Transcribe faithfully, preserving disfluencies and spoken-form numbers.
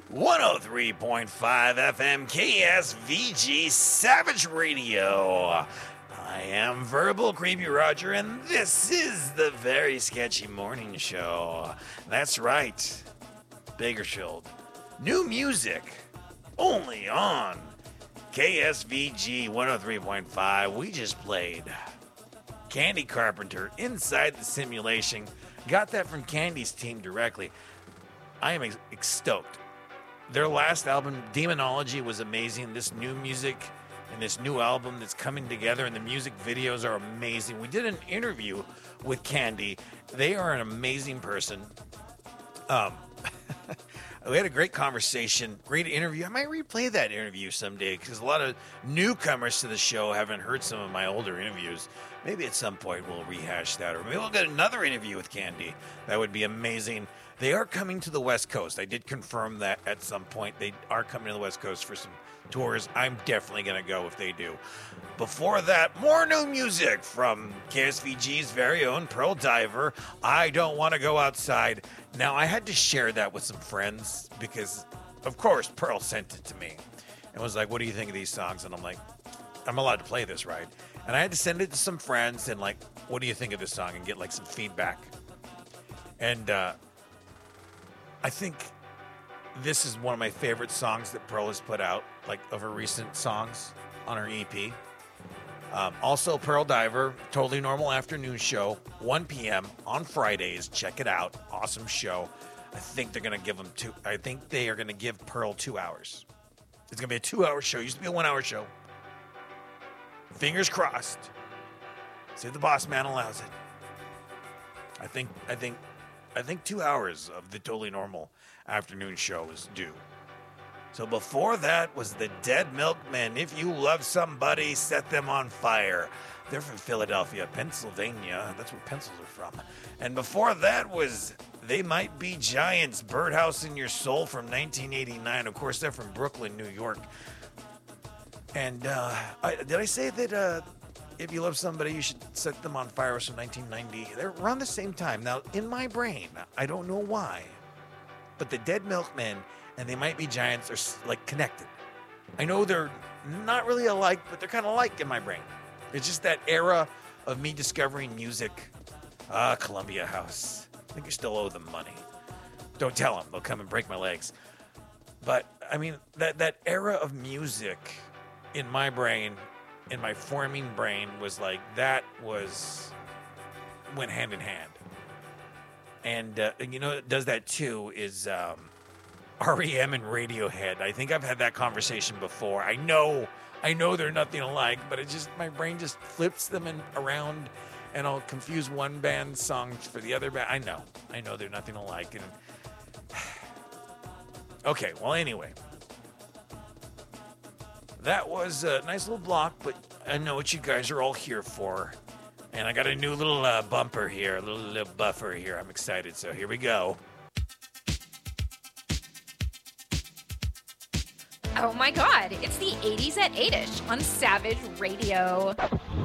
one oh three point five F M K S V G Savage Radio. I am Verbal Creepy Roger, and this is the Very Sketchy Morning Show. That's right, Bakersfield. New music, only on K S V G one oh three point five. We just played Candy Carpenter, Inside the Simulation. Got that from Candy's team directly. I am ex- stoked. Their last album, Demonology, was amazing. This new music and this new album that's coming together, and the music videos are amazing. We did an interview with Candy. They are an amazing person. Um, we had a great conversation, great interview. I might replay that interview someday because a lot of newcomers to the show haven't heard some of my older interviews. Maybe at some point we'll rehash that, or maybe we'll get another interview with Candy. That would be amazing. They are coming to the West Coast. I did confirm that at some point. They are coming to the West Coast for some tours. I'm definitely going to go if they do. Before that, more new music from K S V G's very own Pearl Diver, I Don't Want to Go Outside. Now, I had to share that with some friends because, of course, Pearl sent it to me and was like, what do you think of these songs? And I'm like, I'm allowed to play this, right? And I had to send it to some friends and like, what do you think of this song? And get like some feedback. And uh, I think this is one of my favorite songs that Pearl has put out, like of her recent songs on her E P. Um, also, Pearl Diver, Totally Normal Afternoon Show, one p.m. on Fridays. Check it out. Awesome show. I think they're going to give them two. I think they are going to give Pearl two hours. It's going to be a two-hour show. It used to be a one-hour show. Fingers crossed. See if the boss man allows it. I think. I think. I think two hours of the Totally Normal Afternoon Show is due. So before that was the Dead Milkmen. If you love somebody, set them on fire. They're from Philadelphia, Pennsylvania. That's where pencils are from. And before that was They Might Be Giants, Birdhouse in Your Soul from nineteen eighty-nine. Of course, they're from Brooklyn, New York. And uh, I, did I say that uh, if you love somebody, you should set them on fire? Was from nineteen ninety. They're around the same time. Now, in my brain, I don't know why, but the Dead Milkmen and They Might Be Giants are like connected. I know they're not really alike, but they're kind of alike in my brain. It's just that era of me discovering music. Ah, Columbia House. I think you still owe them money. Don't tell them. They'll come and break my legs. But, I mean, that, that era of music in my brain, in my forming brain, was like, that was, went hand in hand. And, uh, and you know, it does that too is um, R E M and Radiohead. I think I've had that conversation before. I know, I know they're nothing alike, but it just, my brain just flips them in, around, and I'll confuse one band's songs for the other band. I know, I know they're nothing alike. And okay, well, anyway. That was a nice little block, but I know what you guys are all here for. And I got a new little uh, bumper here, a little, little buffer here. I'm excited, so here we go. Oh my God, it's the eighties at eight-ish on Savage Radio.